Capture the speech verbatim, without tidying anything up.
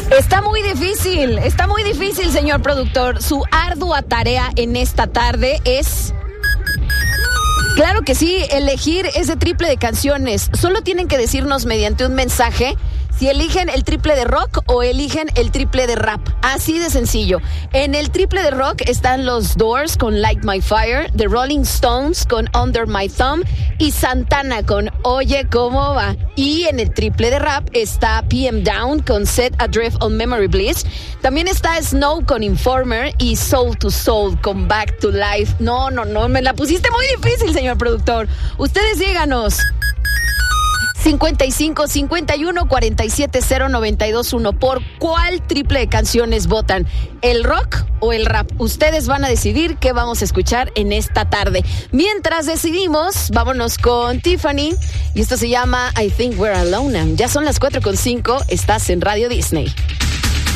Está muy difícil, está muy difícil, señor productor. Su ardua tarea en esta tarde es... Claro que sí, elegir ese triple de canciones. Solo tienen que decirnos mediante un mensaje si eligen el triple de rock o eligen el triple de rap. Así de sencillo. En el triple de rock están los Doors con Light My Fire, The Rolling Stones con Under My Thumb y Santana con Oye Cómo Va. Y en el triple de rap está P M Down con Set Adrift on Memory Bliss. También está Snow con Informer y Soul to Soul con Back to Life. No, no, no, me la pusiste muy difícil, señor productor. Ustedes díganos. cincuenta y cinco, cincuenta y uno, cuarenta y siete, cero, noventa y dos, uno. ¿Por cuál triple de canciones votan? ¿El rock o el rap? Ustedes van a decidir qué vamos a escuchar en esta tarde. Mientras decidimos, vámonos con Tiffany. Y esto se llama I Think We're Alone Now. Ya son las cuatro con cinco. Estás en Radio Disney.